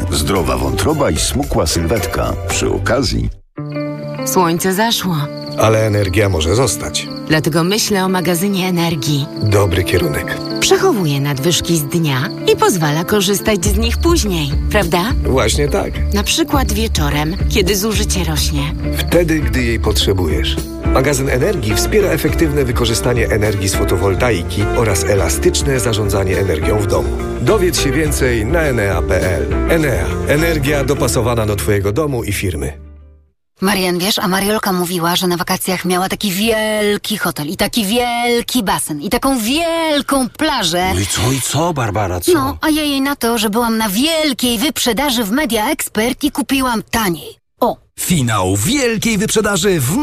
Zdrowa wątroba i smukła sylwetka. Przy okazji... Słońce zaszło. Ale energia może zostać. Dlatego myślę o magazynie energii. Dobry kierunek. Przechowuje nadwyżki z dnia i pozwala korzystać z nich później, prawda? Właśnie tak. Na przykład wieczorem, kiedy zużycie rośnie. Wtedy, gdy jej potrzebujesz. Magazyn energii wspiera efektywne wykorzystanie energii z fotowoltaiki oraz elastyczne zarządzanie energią w domu. Dowiedz się więcej na enea.pl. Enea. Energia dopasowana do Twojego domu i firmy. Marian, wiesz, a Mariolka mówiła, że na wakacjach miała taki wielki hotel i taki wielki basen i taką wielką plażę. No i co, Barbara, co? No, a ja jej na to, że byłam na wielkiej wyprzedaży w Media Expert i kupiłam taniej. O! Finał wielkiej wyprzedaży w